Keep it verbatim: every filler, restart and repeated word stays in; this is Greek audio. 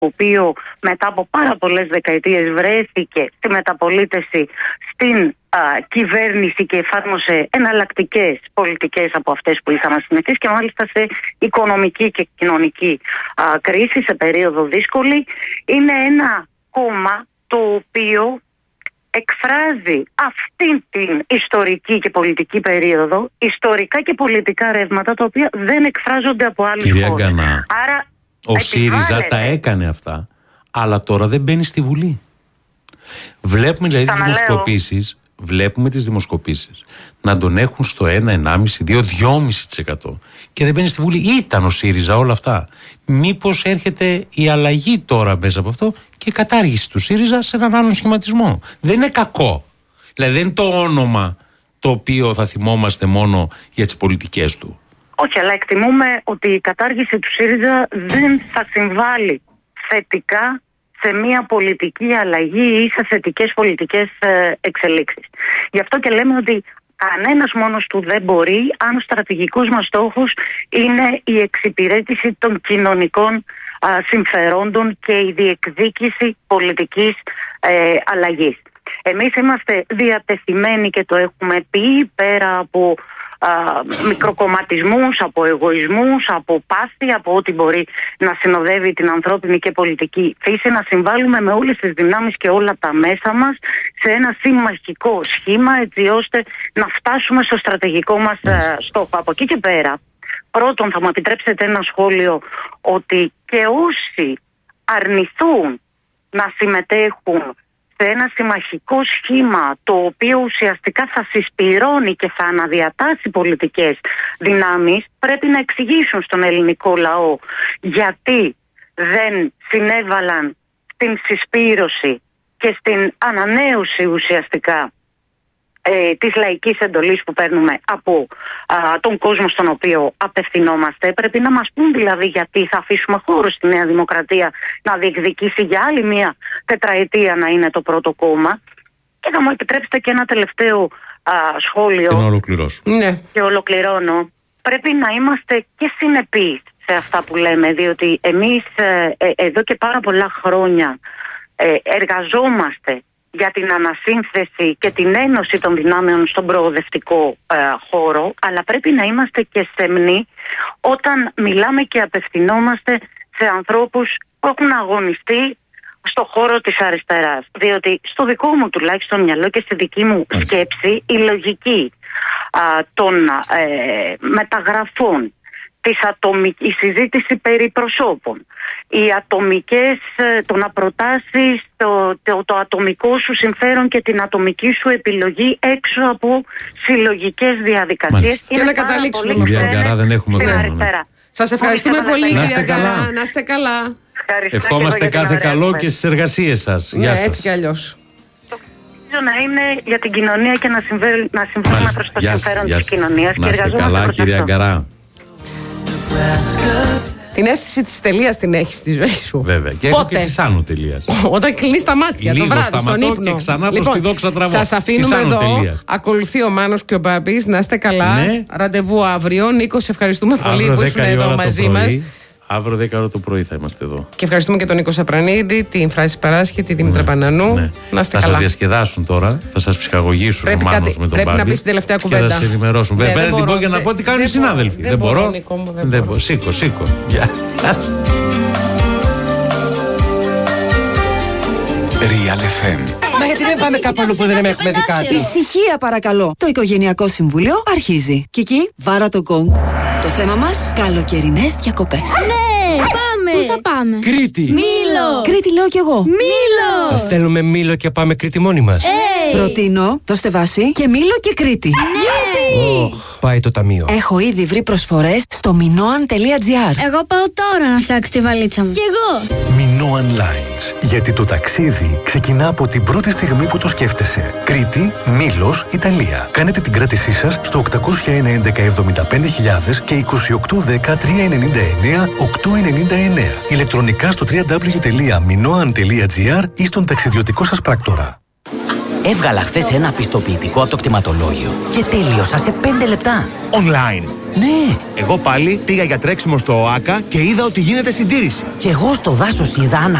το οποίο μετά από πάρα πολλές δεκαετίες βρέθηκε στη μεταπολίτευση στην α, κυβέρνηση και εφάρμοσε εναλλακτικές πολιτικές από αυτές που είχαμε συνηθίσει και μάλιστα σε οικονομική και κοινωνική α, κρίση, σε περίοδο δύσκολη. Είναι ένα κόμμα το οποίο εκφράζει αυτήν την ιστορική και πολιτική περίοδο, ιστορικά και πολιτικά ρεύματα τα οποία δεν εκφράζονται από άλλους χώρες. Κυρία Γκανά, άρα ο ΣΥΡΙΖΑ τα έκανε αυτά, αλλά τώρα δεν μπαίνει στη Βουλή. Βλέπουμε δηλαδή τις δημοσκοπήσεις, βλέπουμε τις δημοσκοπήσεις να τον έχουν στο ένα, ενάμιση, δύο, δυόμιση τοις εκατό και δεν μπαίνει στη Βουλή. Ήταν ο ΣΥΡΙΖΑ όλα αυτά. Μήπως έρχεται η αλλαγή τώρα μέσα από αυτό και η κατάργηση του ΣΥΡΙΖΑ σε έναν άλλον σχηματισμό? Δεν είναι κακό. Δηλαδή δεν είναι το όνομα το οποίο θα θυμόμαστε μόνο για τις πολιτικές του. Όχι, αλλά εκτιμούμε ότι η κατάργηση του ΣΥΡΙΖΑ δεν θα συμβάλλει θετικά σε μια πολιτική αλλαγή ή σε θετικές πολιτικές εξελίξεις. Γι' αυτό και λέμε ότι κανένας μόνος του δεν μπορεί, αν ο στρατηγικός μας στόχος είναι η εξυπηρέτηση των κοινωνικών α, συμφερόντων και η διεκδίκηση πολιτικής ε, αλλαγής. Εμείς είμαστε διατεθειμένοι και το έχουμε πει, πέρα από α, μικροκομματισμούς, από εγωισμούς, από πάθη, από ό,τι μπορεί να συνοδεύει την ανθρώπινη και πολιτική φύση, να συμβάλλουμε με όλες τις δυνάμεις και όλα τα μέσα μας σε ένα συμμαχικό σχήμα, έτσι ώστε να φτάσουμε στο στρατηγικό μας α, στόχο. Από εκεί και πέρα, πρώτον θα μου επιτρέψετε ένα σχόλιο, ότι και όσοι αρνηθούν να συμμετέχουν σε ένα συμμαχικό σχήμα το οποίο ουσιαστικά θα συσπυρώνει και θα αναδιατάσει πολιτικές δυνάμεις, πρέπει να εξηγήσουν στον ελληνικό λαό γιατί δεν συνέβαλαν στην συσπήρωση και στην ανανέωση ουσιαστικά ε, της λαϊκής εντολής που παίρνουμε από α, τον κόσμο στον οποίο απευθυνόμαστε. Πρέπει να μας πούν δηλαδή γιατί θα αφήσουμε χώρο στη Νέα Δημοκρατία να διεκδικήσει για άλλη μία τετραετία να είναι το πρώτο κόμμα. Και θα μου επιτρέψετε και ένα τελευταίο α, σχόλιο. Και να ολοκληρώσω. Ναι. Και ολοκληρώνω. Πρέπει να είμαστε και συνεπείς σε αυτά που λέμε, διότι εμείς ε, ε, εδώ και πάρα πολλά χρόνια ε, εργαζόμαστε για την ανασύνθεση και την ένωση των δυνάμεων στον προοδευτικό ε, χώρο, αλλά πρέπει να είμαστε και σεμνοί όταν μιλάμε και απευθυνόμαστε σε ανθρώπους που έχουν αγωνιστεί στο χώρο της αριστεράς. Διότι στο δικό μου τουλάχιστον μυαλό και στη δική μου σκέψη, η λογική α, των ε, μεταγραφών, της ατομικ... η συζήτηση περί προσώπων, οι ατομικές, το να προτάσεις το, το, το ατομικό σου συμφέρον και την ατομική σου επιλογή έξω από συλλογικές διαδικασίες. Και να καταλήξουμε με Κυρία Γκαρά, δεν έχουμε χρόνο. Ναι. Σας ευχαριστούμε Πολύ πολύ, να κυρία Γκαρά. Να είστε καλά. Ευχόμαστε κάθε καλό και στις εργασίες σας. Ναι, Γεια σας. έτσι κι αλλιώς. Να είναι για την κοινωνία και να συμβάλλουμε προς το συμφέρον της κοινωνίας. Να είστε καλά, κυρία Γκαρά. Την αίσθηση της τελείας την έχεις στη ζωή σου. Βέβαια. Και έχω και της άνω τελείας. Όταν κλείνεις τα μάτια το βράδυ στον ύπνο. Και ξανά προς λοιπόν, τη δόξα τραβώ. Σας αφήνουμε εδώ. Τελείας. Ακολουθεί ο Μάνος και ο Μπάμπης. Να είστε καλά. Ναι. Ραντεβού αύριο. Νίκο, σε ευχαριστούμε αύριο πολύ που ήσουν εδώ μαζί μας. Αύριο δέκα ώρα το πρωί θα είμαστε εδώ. Και ευχαριστούμε και τον Νίκο Σαπρανίδη, την Φράση Παράσχη, τη Δήμητρα ναι, Πανανού. Ναι. Να είστε θα καλά. σας διασκεδάσουν τώρα, θα σας ψυχαγωγήσουν ο Μάνος με τον Μπάμπη. Πρέπει να πεις την τελευταία κουβέντα. Και θα σε ενημερώσουν. Ναι, Βέβαια, δεν την μπορώ, πω για να πω τι κάνουν οι συνάδελφοι. Δεν μπορώ. Νίκο μου, δεν δεν μπορώ. Σήκω, σήκω. Real εφ εμ. Μα γιατί δεν πάμε κάπου αλλού που δεν έχουμε δει κάτι? Ησυχία παρακαλώ. Το Οικογενειακό Συμβούλιο αρχίζει. Κική, βάρα το γκονγκ. Το θέμα μας, καλοκαιρινές διακοπές. Ναι, πάμε! Πού θα πάμε? Κρήτη! Μήλο! Κρήτη λέω κι εγώ. Μήλο! Θα στέλνουμε Μήλο και πάμε Κρήτη μόνοι μας. Hey. Προτείνω, δώστε βάση και Μήλο και Κρήτη. Ναι! Oh, πάει το ταμείο. Έχω ήδη βρει προσφορές στο minoan τελεία gr. Εγώ πάω τώρα να φτιάξω τη βαλίτσα μου. Κι εγώ! Minoan Lines. Γιατί το ταξίδι ξεκινά από την πρώτη στιγμή που το σκέφτεσαι. Κρήτη, Μήλος, Ιταλία. Κάνετε την κράτησή σας στο οκτώ ένα ένα εβδομήντα πέντε χιλιάδες και είκοσι οκτώ δέκα τριακόσια ενενήντα εννέα οκτακόσια ενενήντα εννέα. Ηλεκτρονικά στο double-u double-u double-u τελεία minoan τελεία gr ή στον ταξιδιωτικό σας πράκτορα. Έβγαλα χθες ένα πιστοποιητικό από το κτηματολόγιο και τελείωσα σε πέντε λεπτά. Online. Ναι. Εγώ πάλι πήγα για τρέξιμο στο ΟΑΚΑ και είδα ότι γίνεται συντήρηση. Και εγώ στο δάσος είδα